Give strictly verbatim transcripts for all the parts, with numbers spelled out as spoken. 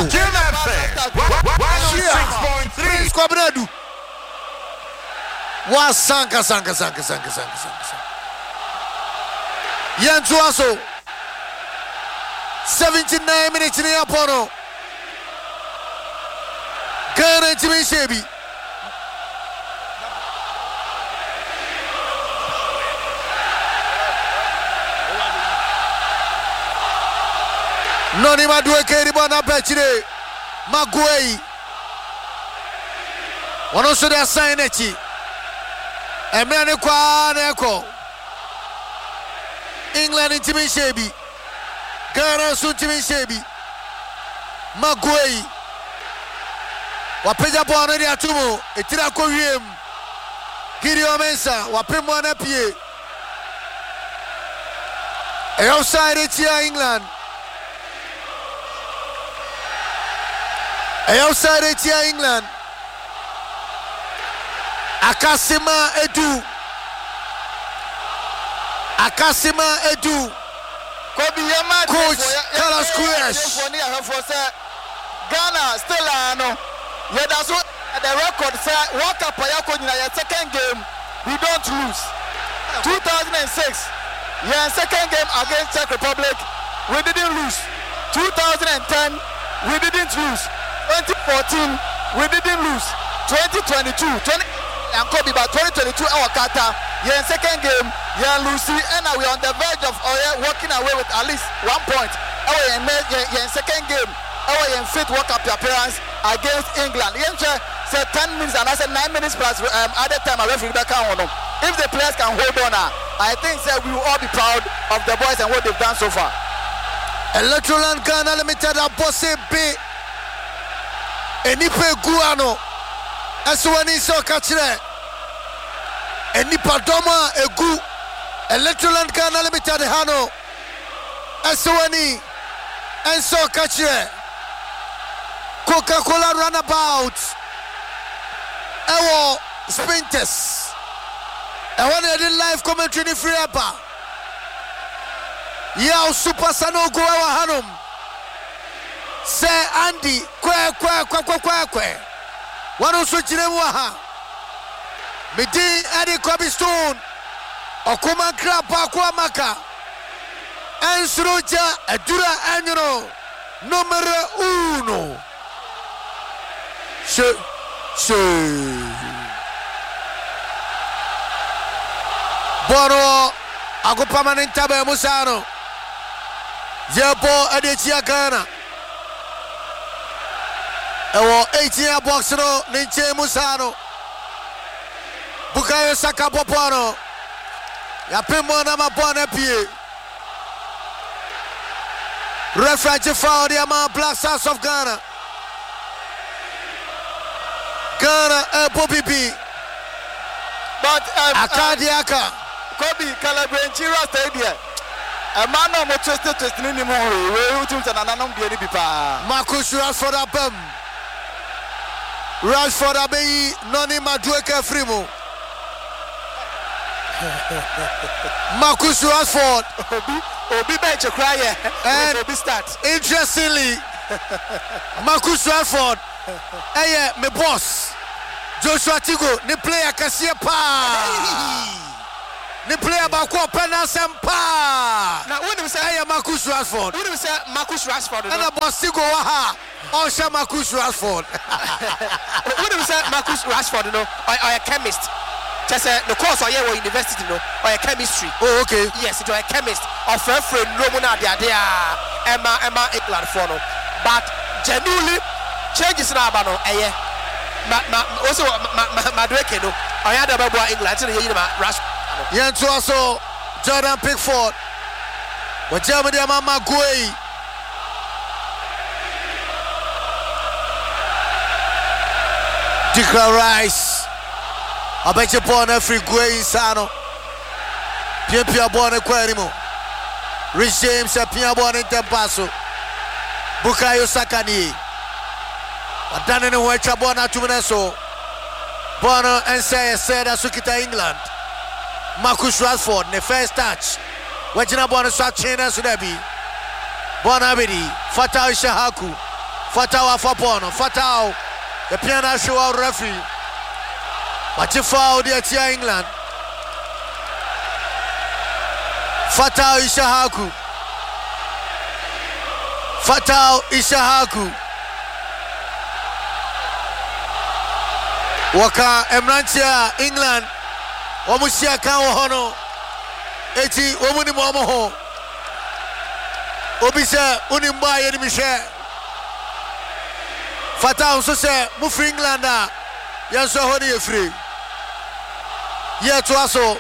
Kill that thing. one oh six point three. Prince Kwabnadu. Wa sanka sanka sanka sanka sanka sanka. Yantuaso. seventy-nine minutes in the Apono. Ghana Jimmy Shebi. Noni Madwe Keribana Pechide. Maguei. One also their sign echi. Emene kwa neko. England in Jimmy Shebi. Ghana soon Jimmy Shebi. Maguei. Wapeja bwana ni atumu. Etira ko wiem. Gideon Mensah. Wapemwa na pie. E outside echi England. E outside echi England. Akasima Edu. Akasima Edu. Coach Carlos Queiroz. Ghana still ano. Yeah, that's what the record say. What up in your second game, we don't lose. two thousand six, yeah, second game against Czech Republic, we didn't lose. two thousand ten, we didn't lose. twenty fourteen, we didn't lose. twenty twenty-two, twenty and Kobe, but twenty twenty-two our Qatar, yeah, second game, yeah, Lucy, and now we're on the verge of oh, yeah, walking away with at least one point. Oh, yeah, yeah, yeah, second game, oh, yeah, fit World Cup appearance against England. Yeah, said ten minutes and I said nine minutes plus um, at the time I referee back on them. If the players can hold on, uh, I think that we will all be proud of the boys and what they've done so far. Electroland Ghana Limited a bossy be Enipe Guano Eswani so kachire Enipa Doma Egu Electroland Ghana Limited Hano Eswani and so kachire Coca-Cola runabout Ewo sprinters I want to live commentary in free up Yao Super Sano Guawa Hanum Say Andy Kwe Kwe Kwe Kwe Kwe Kwe Wano Switchine Waha Midi Eddie Kobe Stone Okuma Krapa Kwa Maka Ensuruja Edura Enyoro Numero uno She She Bono Ako permanent tabe Musano Jepo Adechia Ghana Ewo eighteen box no Ninche Musano Bukayo Saka Popono Yapimo na mabone pie Referee foul the amount Black Stars of Ghana Ghana uh, Bobby B But um, Akadiaka Kobe Calabrenchi Stadium. A man of Manchester to Nini Mori, where you took an anon beauty pipa. Marcus Rashford Abem Rashford Abbey Noni Madueke Frimo Marcus Rashford Obi Obi bench a cry and Obi start. Interestingly Marcus Rashford Hey me boss Joshua Tigo ni player Kasia pa Ni player bako pena sempa. Now when we say hey Marcus Rashford. When we say Marcus Rashford. And the boss Tigo waha. Osha Marcus Rashford. When we say Marcus Rashford, you know, or, or a chemist. Just uh, the course or yeah, or university, you know, or a chemistry. Oh, okay. Yes, it's a chemist. Or friend friend Romana dia dia Emma Emma England for no. But genuinely changes now about no. Eh, ma ma also ma ma ma Drake no. I had about England. So you know, Rashford. Yantu also Jordan Pickford. What Germany Mama Guei. Declan Rice. I bet you born every Guei Sano. Pia Pia born a Querimo. Rich James a Pia born in Tempaso. Bukayo Sakani. I done in a way Chabona Tumeneso. Bono and say said Asukita England. Marcus Rashford, the first touch. Wajina Bona Sachina Sudabi. Bonabidi, Fatal Shahaku. Fatao afapono. Fatao. The piano show out referee. But you foul the Tia England. Fatao Ishahaku. Fatao Ishahaku. Waka Emrantia England. Wamusia Kawa Hono. Eti Womuni Momoho. Obisa Unimba Yenimisha. Fatao so say Mufri England. Yanso Honi free. Yet also.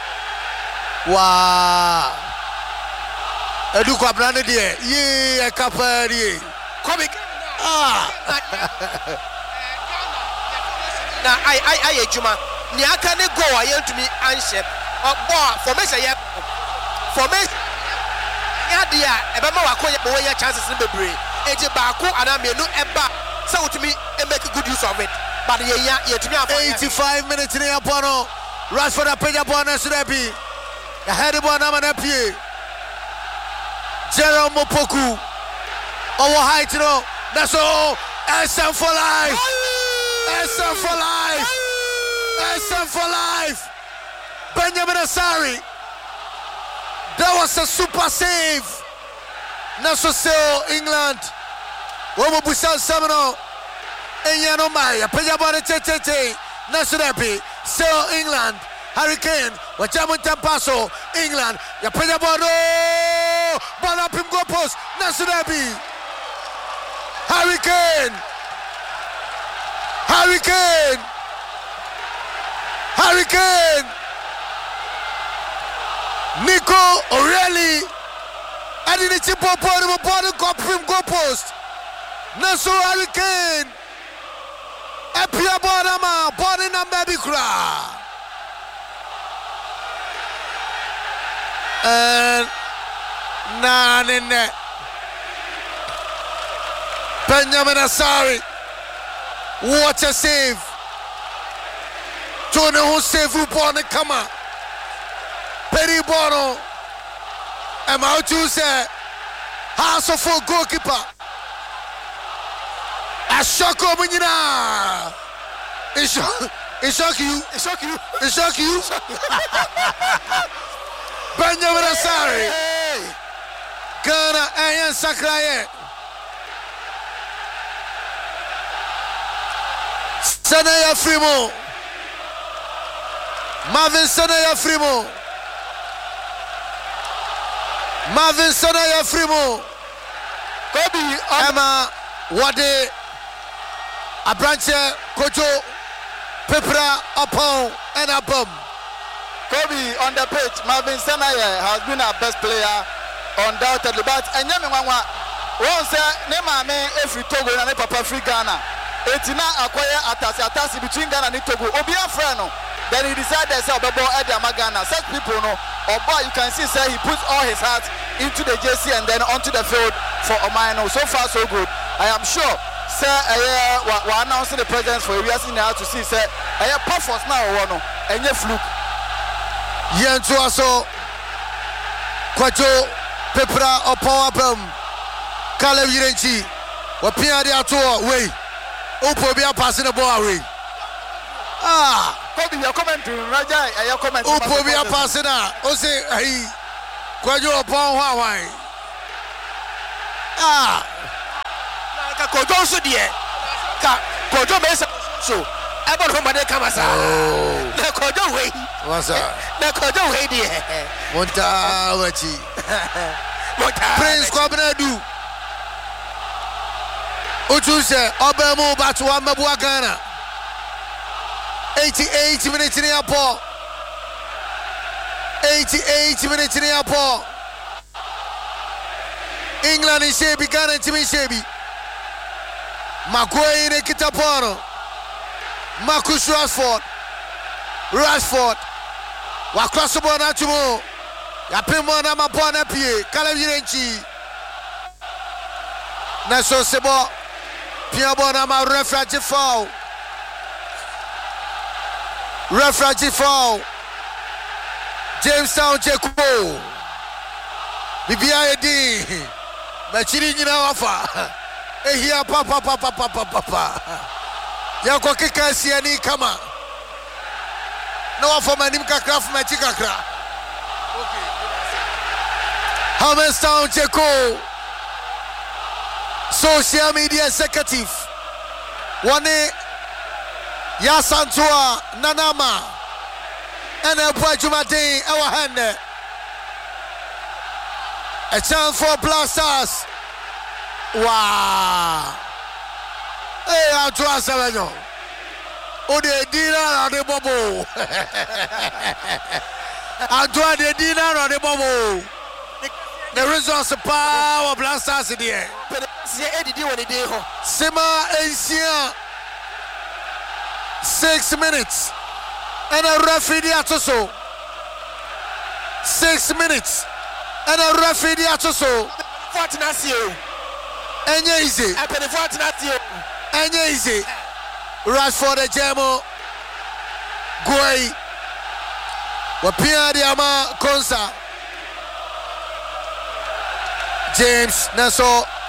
Wow. Edu kwa brande die. Ye akapa die. Come ah. Na I I I ejuma. Ni aka ne go aye ntumi anship. Ogbo formation ye formation ya dia ebe ma wakoye bo ye chances ni bebre. Eje baako ana menu eba say utumi e make good use of it. But ye ya ye tumi afọ. eighty-five minutes ni apono. Rashford apeja bona surebi. Ya head bona na pie. Jerome Mopoku. Our height no. That's all. S M for life. S M for life. S M for life. Benjamin Asari. That was a super save. Naso Seo England. Womo Busan Samano. Enyano Maya. Pejabane Tete. Naso Depi. Seo England. Hurricane. Wajamu Tampaso. England. Ya Pejabano. Bala Pim go post. Naso Depi. Hurricane. Hurricane. Hurricane. Nico O'Reilly. I didn't chip up on him upon the cup from go post. Naso Hurricane. Epia Bonama. Bonina Mabikra. And Nanine. Benjamin Asari. What a save. Tony who save upon the kama. Perry Bono. I'm out to say House of Four goalkeeper. A shock of Minina. It shock, it shock you. It shock you. It shock you. Benjamin Asari. Ghana Ayan Sakraye. Sanaya Frimo. Marvin Sanaya Frimo. Marvin Sanaya Frimo. Kobe Emma Wade Abranche Kojo Pepra upon and abum. Kobe on the pitch. Marvin Sanaya has been our best player undoubtedly. But Enyame Mwanwa won't say Nemame every Togo and Papa Free Ghana. Etina acquire atasi atasi between Ghana and Togo. Obia Freno. Then he decided to say Obo Ediama Ghana. Such people know. Obo, you can see say he puts all his heart into the J C and then onto the field for Omano. So far so good. I am sure sir uh, we announcing the presence for areas in now to see say uh, perforce now one and you fluke. Yentu aso Kwajo Pepra upon abum. Caleb Yirenchi. Wapia de ato way. Upo be passing the ball away. Ah, Kobe, your comment to Raja, your comment. Upo be passing now. O say, hey, Kwajo upon Hawaii. Ah, Ka Kojo so die. Ka Kojo be so. Ebo no mane kamasa. Na Kojo we. what's up? Na Kojo we die. Monta wachi. Monta. Prince Kwabnadu. Ojuse Obemu Batuwa Mabua Ghana. eighty-eight minutes in the airport. eighty-eight minutes in the airport. England is Shebi, Ghana is Shebi. Maguire in Kitapono. Marcus Rashford. Rashford. Wakross ball na chumo. Yapimo na mapona pie. Caleb Yirenchi. Naso Sebo. Pia bona ma referee foul. Referee foul. Jamestown Jeko. Bibia Edi. Machiri nyina wafa. ehia papa papa papa papa yako kika siani kama na wafoma nim kakra fuma chi kakra okay Hamerstown Jeko social media executive one Yasantua Nanama and a Puajumatin our hand a chance for Blasters. Wow. Hey, I'm trying to oh, the dinner on the bubble. I'm trying the dinner on the bubble. The resource power Blasters in the air. Sima Asia. Six minutes. And a referee at so. Six minutes. And a referee at so. Enye easy. Enye easy. Rush for the Jamo. Goi. Wapia Diama Konsa. James Naso.